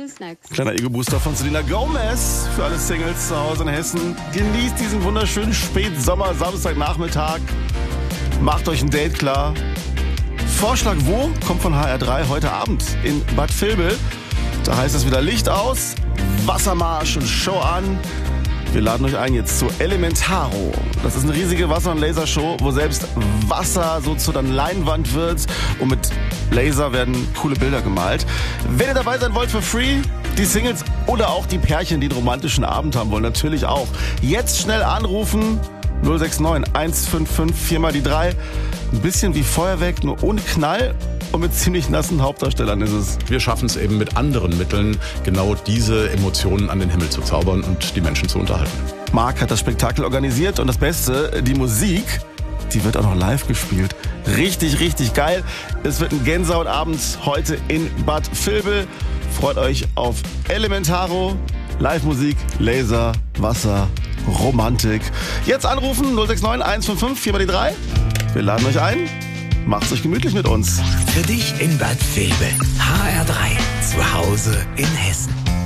schönen Snacks. Kleiner Ego-Booster von Selena Gomez für alle Singles zu Hause in Hessen. Genießt diesen wunderschönen Spätsommer, Samstagnachmittag. Macht euch ein Date klar. Vorschlag wo? Kommt von HR3 heute Abend in Bad Vilbel. Da heißt es wieder Licht aus, Wassermarsch und Show an. Wir laden euch ein jetzt zu Elementaro. Das ist eine riesige Wasser- und Lasershow, wo selbst Wasser so zu dann Leinwand wird und mit Laser werden coole Bilder gemalt. Wenn ihr dabei sein wollt for free, die Singles oder auch die Pärchen, die einen romantischen Abend haben wollen, natürlich auch. Jetzt schnell anrufen, 069 155 4 mal die 3. Ein bisschen wie Feuerwerk, nur ohne Knall und mit ziemlich nassen Hauptdarstellern ist es. Wir schaffen es eben mit anderen Mitteln, genau diese Emotionen an den Himmel zu zaubern und die Menschen zu unterhalten. Marc hat das Spektakel organisiert und das Beste, die Musik, die wird auch noch live gespielt. Richtig, richtig geil. Es wird ein Gänsehautabend heute in Bad Vilbel. Freut euch auf Elementaro, Live-Musik, Laser, Wasser, Romantik. Jetzt anrufen 069 155 4 mal die 3. Wir laden euch ein. Macht's euch gemütlich mit uns. Für dich in Bad Vilbel. HR3. Zu Hause in Hessen.